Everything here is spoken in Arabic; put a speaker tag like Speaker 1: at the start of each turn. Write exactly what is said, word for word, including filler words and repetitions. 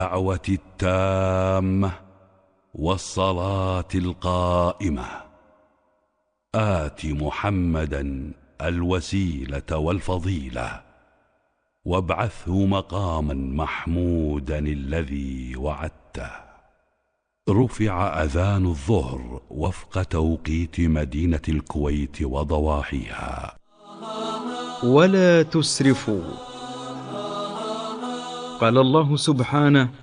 Speaker 1: الدعوة التامة والصلاة القائمة آت محمدا الوسيلة والفضيلة وابعثه مقاما محمودا الذي وعدته. رفع أذان الظهر وفق توقيت مدينة الكويت وضواحيها.
Speaker 2: ولا تسرفوا. قال الله سبحانه: